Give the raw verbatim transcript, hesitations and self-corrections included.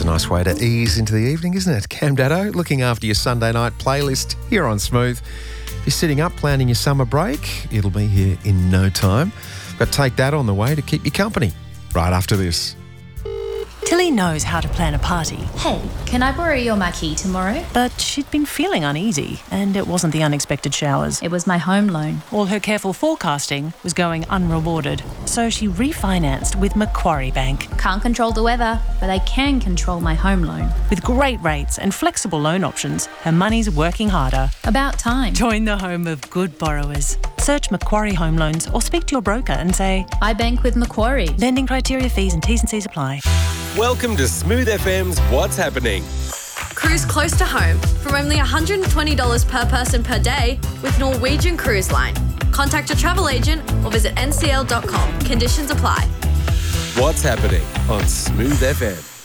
nice way to ease into the evening, isn't it? Cam Daddo, looking after your Sunday night playlist here on Smooth. If you're sitting up planning your summer break, it'll be here in no time. But take that on the way to keep you company right after this. Tilly knows how to plan a party. Hey, can I borrow your marquee tomorrow? But she'd been feeling uneasy, and it wasn't the unexpected showers. It was my home loan. All her careful forecasting was going unrewarded, so she refinanced with Macquarie Bank. Can't control the weather, but I can control my home loan. With great rates and flexible loan options, her money's working harder. About time. Join the home of good borrowers. Search Macquarie Home Loans or speak to your broker and say, I bank with Macquarie. Lending criteria, fees and T's and C's apply. Welcome to Smooth F M's What's Happening. Cruise close to home from only one hundred twenty dollars per person per day with Norwegian Cruise Line. Contact your travel agent or visit n c l dot com. Conditions apply. What's Happening on Smooth F M.